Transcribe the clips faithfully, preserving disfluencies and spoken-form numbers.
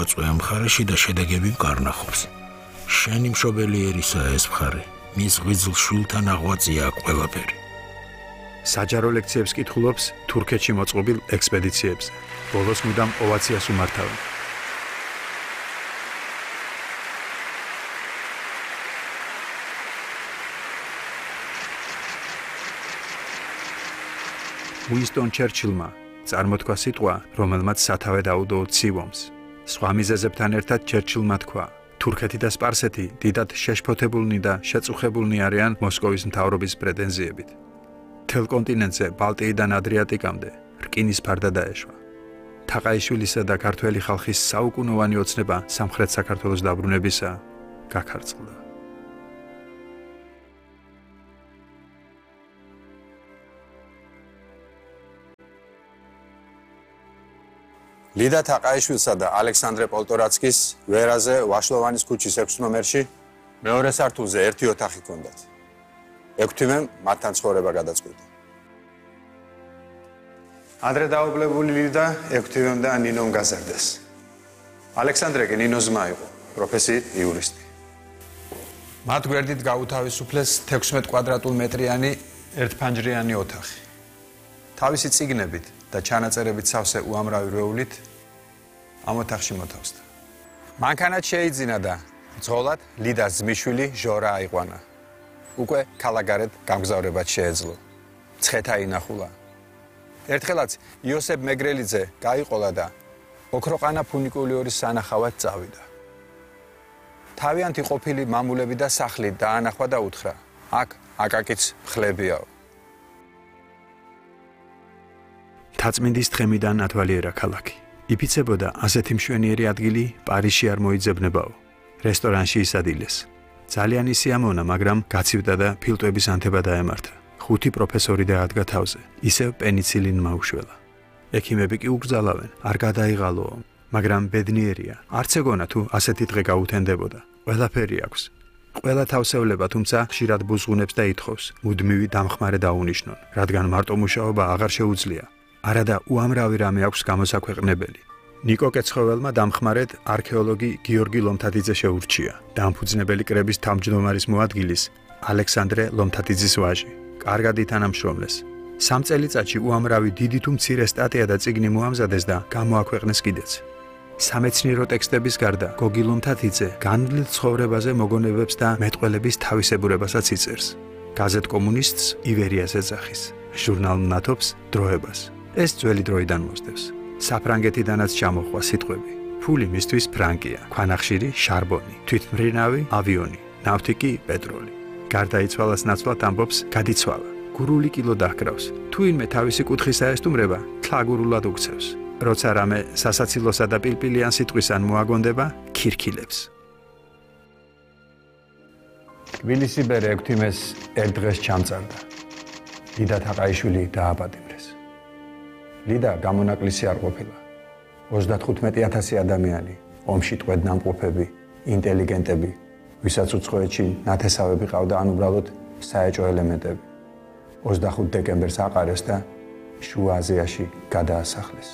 მოვაწვე ამ მხარეში და შედეგები ვკარნახობს. შენი მშობელი ერისაა ეს მხარე. მის ღვიძლ შვილთან აღვაწია აქ ყველაფერი. საჯარო ლექციებს კითხულობს თურქეთში მოწყობილ ექსპედიციებზე. ბოლოს მუდამ ოვაციას უმართავენ. უინსტონ ჩერჩილმა წარმოთქვა სიტყვა, რომელმაც სათავე დაუდო ცივომს. სხვა მიზეზებთან ერთად ჩერჩილმა თქვა, თურქეთი და სპარსეთი დიდად შეშფოთებულნი და შეწუხებულნი არიან მოსკოვის მთავრობის პრეტენზიებით. მთელ კონტინენტზე ბალტიიდან ადრიატიკამდე რკინის ფარდა დაეშვა. თაყაიშვილისა და ქართველი ხალხის საუკუნოვანი ოცნება სამხრეთ საქართველოს დაბრუნებისა გაქარწყლდა. ლიდა თაყაიშვილსა და ალექსანდრე პოლტორაცკის ვერაზე ვაშლოვანის ქუჩის ექვსი ნომერში მეორე სართულზე ერთი ოთახი ჰქონდათ. ექვთიმემ მათთან ცხოვრება გადაწყვიტა. ადრე დაობლებული ლიდა ექვთიმემ და ნინომ გაზარდეს. ალექსანდრე კი ნინოს ძმა იყო, პროფესიით იურისტი. მათ გვერდით გაუთავისუფლეს თექვსმეტ კვადრატულ მეტრიანი ერთფანჯრიანი ოთახი. თავისი წიგნებით და ჩანაწერებით სავსე უამრავი რეულით ამ ოთახში მოთავსდა. მანქანაც შეიძინა და ძღოლად ლიდას ძმისშვილი ჟორა აიყვანა. უკვე ქალაქგარეთ გამგზავრებაც შეეძლო. ცხეთა ინახულა. ერთხელაც იოსებ მეგრელიძე გაიყოლა და ოქროყანა ფუნიკულიორის სანახავად წავიდა. თავიანთი ყოფილი მამულები და სახლი დაანახვა და უთხრა, აქ აკაკიც ხლებიაო. თაწმინდის თხემიდან ათვალიერა ქალაქი. იფიცებოდა ასეთი მშვენიერი ადგილი პარიზში არ მოიძებნებაო. რესტორანში ისადილეს. ძალიან ისიამოვნა, მაგრამ გაცივდა და ფილტვების ანთება დაემართა. ხუთი პროფესორი დაადგა თავზე, ისევ პენიცილინმა უშველა. ექიმები კი უკრძალავენ, არ გადაიღალოო, მაგრამ ბედნიერია. არც ეგონა თუ ასეთი დღე გაუთენდებოდა. ყველაფერი აქვს. ყველა თავსევლება, თუმცა ხშირად ბუზღუნებს და ითხოვს, მუდმივი დამხმარე დაუნიშნონ, რადგან მარტო მუშაობა აღარ შეუძლია. არადა უამრავი რამე აქვს გამოსაქვეყნებელი. ნიკო კეცხოველმა დამხმარედ არქეოლოგი გიორგი ლომთათიძე შეურჩია. დამფუძნებელი კრების თავმჯდომარის მოადგილის ალექსანდრე ლომთათიძის ვაჟი. კარგად ითანამშრომლეს. სამ წელიწადში უამრავი დიდი თუ მცირე სტატია და წიგნი მოამზადეს და გამოაქვეყნეს კიდეც. სამეცნიერო ტექსტების გარდა გოგი ლომთათიძე განვლილ ცხოვრებაზე მოგონებებს და მეტყველების თავისებურებასაც იწერს. გაზეთ კომუნისტს ივერიას ეძახის, ჟურნალ ნათობს დროებას. ეს ძველი დროიდან მოსდევს. საფრანგეთიდანაც ჩამოხვა სიტყვები. ფული მისთვის ფრანკია, ქვანახშირი შარბონი, თვითმფრინავი ავიონი, ნავთი კი პეტროლი. გარდაიცვალას ნაცვლად ამბობს გადიცვალა. გურული კილო დაჰკრავს. თუ ინმე თავისი კუთხის აესტუმრება, თლაგურულად უქცევს. როცა რამე სასაცილოსა და პილპილიან სიტყვისან მოაგონდება, ქირქილებს. თბილისი ბერე ექვთიმეს ერთ დღეს ჩამწარდა. ლიდა თაყაიშვილი დააპატიმრეს. ლიდა გამონაკლისი არ ყოფილა. ოცდათხუთმეტი ათასი ადამიანი, ომში ტყვედ-ნამყოფები, ინტელიგენტები, ვისაც უცხოეთში ნათესავები ყავდა ან უბრალოდ საეჭვო ელემენტები. ოცდახუთ დეკემბერს აყარეს და შუა აზიაში გადაასახლეს.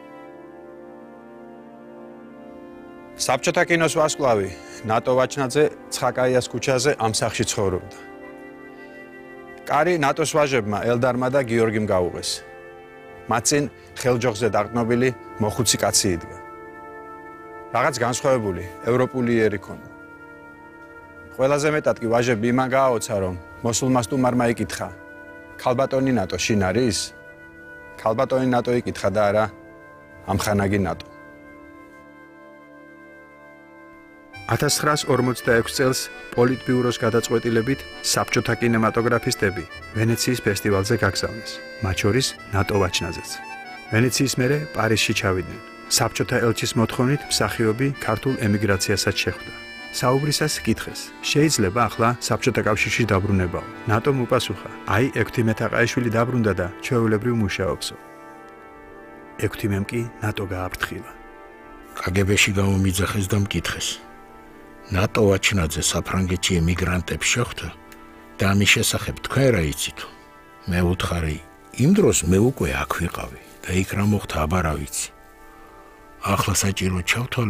საბჭოთა კინოს ვარსკვლავი ნატო ვაჩნაძე ცხაკაიას ქუჩაზე ამ სახლში ცხოვრობდა. კარი ნატოს ვაჟებმა ელდარმა და გიორგიმ გაუღეს. მათ წინ ხელჯოხზე დაყრდნობილი მოხუცი კაცი იდგა. რაღაც განსხვავებული ევროპული იერი ქონდა. ყველაზე მეტად კი ვაჟები იმან გააოცა, რომ მოსულმა სტუმარმა იკითხა, ქალბატონი ნატო შინ არის? ქალბატონი ნატო იკითხა და არა ამხანაგი ნატო. ათას ცხრაას ორმოცდაექვსი წელს პოლიტბიუროს გადაწყვეტილებით საბჭოთა კინემატოგრაფისტები ვენეციის ფესტივალზე გაგზავნეს, მათ შორის ნატო ვაჩნაძეც. ვენეციის მერე პარიზში ჩავიდნენ. საბჭოთა ელჩის მოთხოვნით მსახიობი ქართულ ემიგრაციასაც შეხვდა. საუბრისას კითხეს, შეიძლება ახლა საბჭოთა კავშირში დაბრუნებაო. ნატომ უპასუხა, აი ექვთიმე თაყაიშვილი დაბრუნდა და ჩვეულებრივ მუშაობსო. ექვთიმემ კი ნატო გააფრთხილა. კაგებეში გამომიძახეს და მკითხეს. ნატო ვაჩნაძე საფრანგეთში ემიგრანტებს შეხვდა და ამის შესახებ თქვენ რა იცით? მე ვუთხარი, იმ დროს მე უკვე აქ ვიყავი და იქ რა მოხდა აბა რა ვიცი. ახლა საჭირო ჩავთვალე